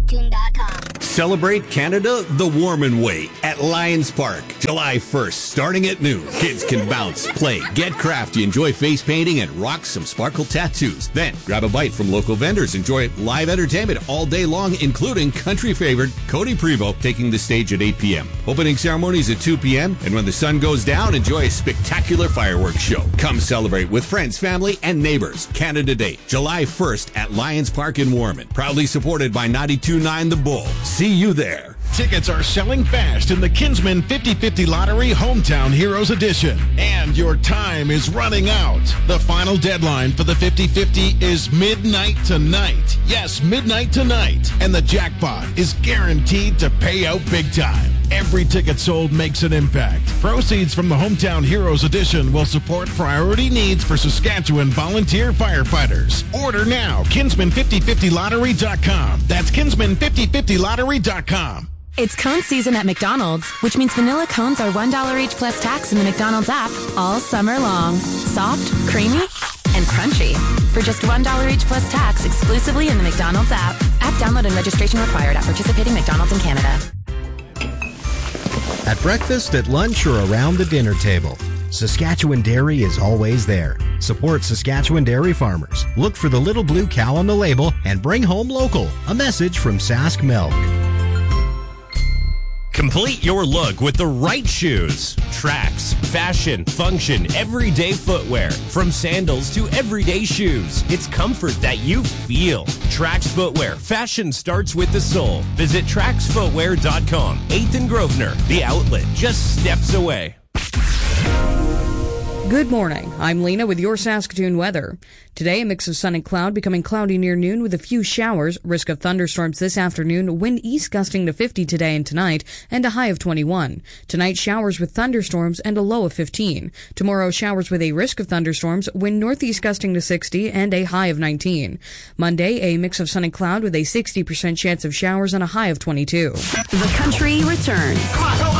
Saskatoon.com. Celebrate Canada the Warman way at Lions Park. July 1st, starting at noon. Kids can bounce, play, get crafty, enjoy face painting, and rock some sparkle tattoos. Then, grab a bite from local vendors. Enjoy live entertainment all day long, including country favorite Cody Prevost taking the stage at 8 p.m. Opening ceremonies at 2 p.m. And when the sun goes down, enjoy a spectacular fireworks show. Come celebrate with friends, family, and neighbors. Canada Day, July 1st at Lions Park in Warman. Proudly supported by 92.9 The Bull. See you there. Tickets are selling fast in the Kinsman 50/50 Lottery Hometown Heroes Edition. And your time is running out. The final deadline for the 50/50 is midnight tonight. Yes, midnight tonight. And the jackpot is guaranteed to pay out big time. Every ticket sold makes an impact. Proceeds from the Hometown Heroes Edition will support priority needs for Saskatchewan volunteer firefighters. Order now. Kinsman5050lottery.com. That's Kinsman5050lottery.com. It's cone season at McDonald's, which means vanilla cones are $1 each plus tax in the McDonald's app all summer long. Soft, creamy, and crunchy. For just $1 each plus tax exclusively in the McDonald's app. App download and registration required at participating McDonald's in Canada. At breakfast, at lunch, or around the dinner table, Saskatchewan Dairy is always there. Support Saskatchewan dairy farmers. Look for the little blue cow on the label and bring home local. A message from Sask Milk. Complete your look with the right shoes. Tracks, fashion, function, everyday footwear. From sandals to everyday shoes. It's comfort that you feel. Trax Footwear. Fashion starts with the sole. Visit TraxFootwear.com. 8th and Grosvenor. The outlet just steps away. Good morning. I'm Lena with your Saskatoon weather. Today, a mix of sun and cloud, becoming cloudy near noon with a few showers. Risk of thunderstorms this afternoon. Wind east gusting to 50 today and tonight, and a high of 21. Tonight, showers with thunderstorms and a low of 15. Tomorrow, showers with a risk of thunderstorms. Wind northeast gusting to 60 and a high of 19. Monday, a mix of sun and cloud with a 60% chance of showers and a high of 22. The country returns.